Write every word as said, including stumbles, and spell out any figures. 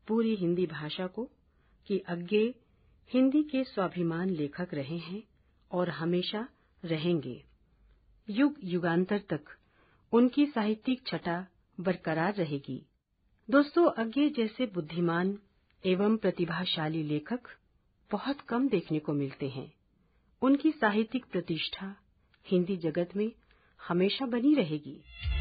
पूरी हिंदी भाषा को कि अज्ञे हिंदी के स्वाभिमान लेखक रहे हैं और हमेशा रहेंगे। युग युगांतर तक उनकी साहित्यिक छटा बरकरार रहेगी। दोस्तों, अज्ञे जैसे बुद्धिमान एवं प्रतिभाशाली लेखक बहुत कम देखने को मिलते हैं। उनकी साहित्यिक प्रतिष्ठा हिंदी जगत में हमेशा बनी रहेगी।